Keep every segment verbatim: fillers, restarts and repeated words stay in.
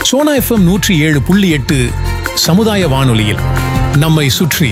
Sona FM நூற்றி ஏழு புள்ளி எட்டு சமுதாய வானொலியில் நம்மை சுற்றி.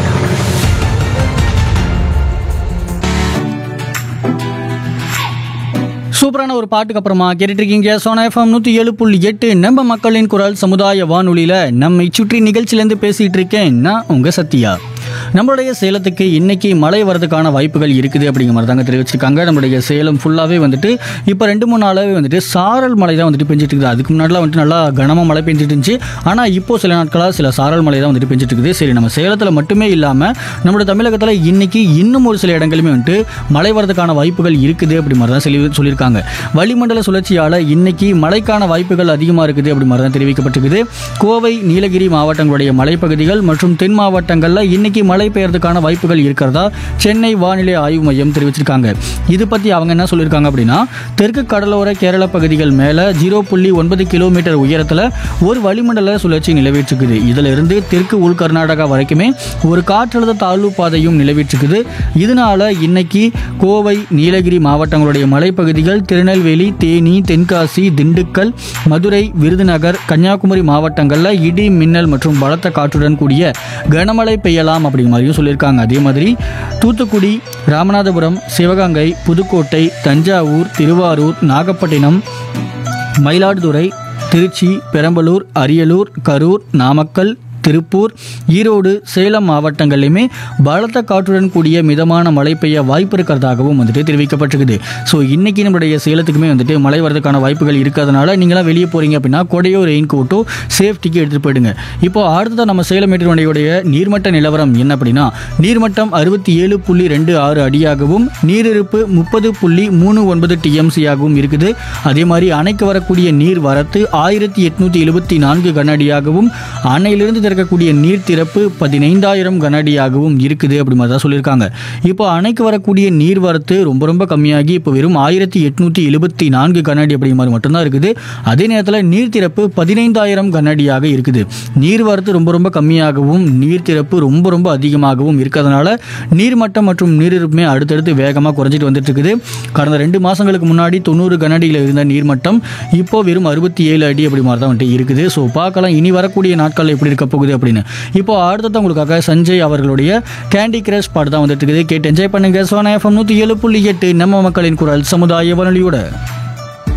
சூப்பரான ஒரு பாட்டுக்கு அப்புறமா கேட்டுட்டு இருக்கீங்க சோனா எஃப்எம் நூற்றி ஏழு புள்ளி எட்டு நம்ம மக்களின் குரல் சமுதாய வானொலியில நம்மை சுற்றி நிகழ்ச்சியிலேருந்து பேசிட்டு இருக்கேன் நான் உங்க சத்யா. நம்மளுடைய சேலத்துக்கு இன்னைக்கு மழை வரதுக்கான வாய்ப்புகள் இருக்குது அப்படிங்கிற மாதிரி தாங்க தெரிவிச்சிருக்காங்க. நம்மளுடைய சேலம் ஃபுல்லாகவே வந்துட்டு இப்போ ரெண்டு மூணு நாளாகவே வந்துட்டு சாரல் மழை தான் வந்துட்டு பெஞ்சிட்டு இருக்குது. அதுக்கு முன்னாடிலாம் வந்துட்டு நல்லா கனமாக மழை பெஞ்சிட்டு இருந்துச்சு. ஆனால் இப்போ சில நாட்களாக சில சாரல் மழை தான் வந்துட்டு பெஞ்சிட்டு இருக்குது. சரி, நம்ம சேலத்தில் மட்டுமே இல்லாமல் நம்மளோட தமிழகத்தில் இன்னைக்கு இன்னும் ஒரு சில இடங்களுமே வந்துட்டு மழை வரதுக்கான வாய்ப்புகள் இருக்குது அப்படி மாதிரி தான் சொல்லி சொல்லியிருக்காங்க. வளிமண்டல சுழற்சியால் இன்னைக்கு மழைக்கான வாய்ப்புகள் அதிகமாக இருக்குது அப்படி மாதிரி தான் தெரிவிக்கப்பட்டிருக்குது. கோவை, நீலகிரி மாவட்டங்களுடைய மலைப்பகுதிகள் மற்றும் தென் மாவட்டங்களில் இன்னைக்கு மழை பெய்யறதுக்கான வாய்ப்புகள் இருக்கிறதா சென்னை வானிலை ஆய்வு மையம் தெரிவிச்சிருக்காங்க. இது பற்றி அவங்க என்ன சொல்லியிருக்காங்க அப்படின்னா, தெற்கு கடலோர கேரள பகுதிகள் மேலே ஜீரோ புள்ளி ஒன்பது கிலோமீட்டர் உயரத்தில் ஒரு வளிமண்டல சுழற்சி நிலவிட்டிருக்குது. இதில் இருந்து தெற்கு உள் கர்நாடகா வரைக்குமே ஒரு காற்றழுத்த தாழ்வு பாதையும் நிலவிட்டிருக்குது. இதனால இன்னைக்கு கோவை, நீலகிரி மாவட்டங்களுடைய மலைப்பகுதிகள், திருநெல்வேலி, தேனி, தென்காசி, திண்டுக்கல், மதுரை, விருதுநகர், கன்னியாகுமரி மாவட்டங்களில் இடி, மின்னல் மற்றும் பலத்த காற்றுடன் கூடிய கனமழை பெய்யலாம் அப்படிங்கிற மாதிரியும் சொல்லியிருக்காங்க. அதே மாதிரி தூத்துக்குடி, ராமநாதபுரம், சிவகங்கை, புதுக்கோட்டை, தஞ்சாவூர், திருவாரூர், நாகப்பட்டினம், மயிலாடுதுறை, திருச்சி, பெரம்பலூர், அரியலூர், கரூர், நாமக்கல், திருப்பூர், ஈரோடு, சேலம் மாவட்டங்களிலுமே பலத்த காற்றுடன் கூடிய மிதமான மழை பெய்ய வாய்ப்பு இருக்கிறதாகவும் வந்துட்டு தெரிவிக்கப்பட்டிருக்குது. ஸோ இன்னைக்கு நம்மளுடைய சேலத்துக்குமே வந்துட்டு மழை வரதுக்கான வாய்ப்புகள் இருக்கிறதுனால நீங்களாம் வெளியே போறீங்க அப்படின்னா கொடையோ ரெயின் கோட்டோ சேஃப்டிக்கு எடுத்துகிட்டு போயிடுங்க. இப்போ அடுத்ததான் நம்ம சேலம் மேட்டுடைய நீர்மட்ட நிலவரம் என்ன அப்படின்னா, நீர்மட்டம் அறுபத்தி ஏழு புள்ளி ரெண்டு ஆறு அடியாகவும் நீரிருப்பு முப்பது புள்ளி மூணு ஒன்பது டிஎம்சியாகவும் இருக்குது. அதே மாதிரி அணைக்கு வரக்கூடிய நீர் வரத்து ஆயிரத்தி எட்நூத்தி எழுபத்தி நான்கு கனஅடியாகவும் அணையிலிருந்து திறக்கக்கூடிய நீர் திறப்பு பதினைந்தாயிரம் கனஅடியாகவும் இருக்குது அப்படி மாதிரி தான் சொல்லியிருக்காங்க. இப்போ அணைக்கு வரக்கூடிய நீர் வரத்து ரொம்ப ரொம்ப கம்மியாகி இப்போ வெறும் ஆயிரத்தி எட்நூத்தி எழுபத்தி நான்கு கனஅடி அப்படி மாதிரி மட்டும்தான் இருக்குது. அதே நேரத்தில் நீர் திறப்பு பதினைந்தாயிரம் கனஅடியாக இருக்குது. நீர் வரத்து ரொம்ப ரொம்ப கம்மியாகவும் நீர் திறப்பு ரொம்ப ரொம்ப அதிகமாகவும் இருக்கிறதுனால நீர்மட்டம் மற்றும் நீரிருப்புமே அடுத்தடுத்து வேகமாக குறைஞ்சிட்டு வந்துட்டு இருக்குது. கடந்த ரெண்டு மாதங்களுக்கு முன்னாடி தொண்ணூறு கனஅடியில் இருந்த நீர்மட்டம் இப்போ வெறும் அறுபத்தி ஏழு அடி அப்படி மாதிரி தான் வந்துட்டு இருக்குது. ஸோ பார்க்கலாம் இனி வரக்கூடிய நாட்களில் எப்படி இருக்க போகுது அப்படின்னு. இப்போ அடுத்தது உங்களுக்காக சஞ்சய் அவர்களுடைய கேண்டி கிரஷ் பாட்டு தான் வந்துட்டு இருக்குது. கேட்டு என்ஜாய் பண்ணுங்க. சோனா எஃப்எம் நூற்றி ஏழு புள்ளி எட்டு நம்ம மக்களின் குரல் சமுதாய வானொலியோட.